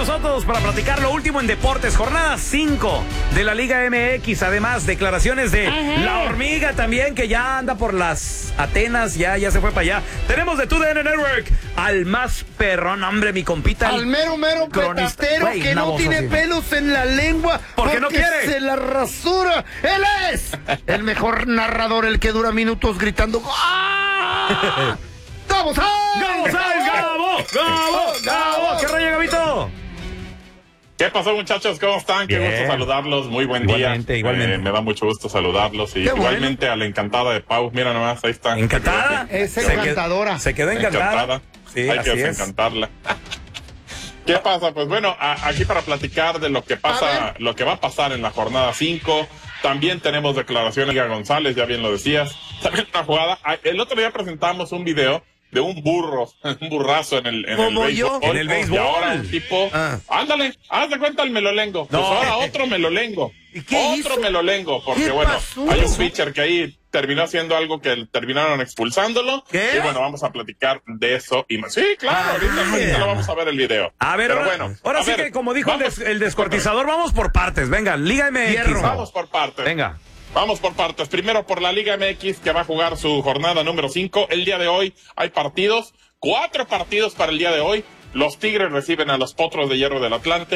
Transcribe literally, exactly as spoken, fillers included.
nosotros para platicar lo último en deportes. Jornada cinco de la Liga M X. Además, declaraciones de Ajá. la hormiga también, que ya anda por las Atenas, ya, ya se fue para allá. Tenemos de T U D N Network al más perrón, hombre, mi compita. Al mero, mero petatero Wey, que no tiene así. pelos en la lengua. Porque no quiere. Se la rasura. Él es el mejor narrador, el que dura minutos gritando. ¡Ah! ¡Gabo Sáenz! ¡Gabo Sáenz! ¡Gabo! ¡Gabo! ¡Gabo! ¿Qué raya, Gabito? ¿Qué pasó, muchachos? ¿Cómo están? Qué Bien. gusto saludarlos. Muy buen igualmente, día. Igualmente, eh, Me da mucho gusto saludarlos. Y igualmente bueno. a la encantada de Pau. Mira nomás, ahí está. ¿Encantada? Es encantadora. Se quedó encantada. encantada. Sí, Hay así que es. desencantarla. ¿Qué pasa? Pues bueno, a, aquí para platicar de lo que pasa, lo que va a pasar en la jornada cinco. También tenemos declaraciones de González, ya bien lo decías. También una jugada. El otro día presentamos un video de un burro, un burrazo en el, en Como el yo. béisbol. En el béisbol. Y ahora un tipo, ah. ándale, haz de cuenta el melolengo. No. Pues ahora otro melolengo. ¿Y qué Otro hizo? melolengo. Porque ¿Qué bueno, pasó? hay un pitcher que ahí terminó haciendo algo que terminaron expulsándolo. ¿Qué? Y bueno, vamos a platicar de eso y más. Sí, claro, Ah, ahorita, ahorita lo vamos a ver el video. A ver, Pero ahora, bueno, ahora a sí ver, que como dijo el, vamos, des, el descuartizador, vamos por partes. Venga, Liga M X. Hierro. Vamos por partes. Venga. Vamos por partes. Primero por la Liga M X, que va a jugar su jornada número cinco. El día de hoy hay partidos, cuatro partidos para el día de hoy. Los Tigres reciben a los Potros de Hierro del Atlante.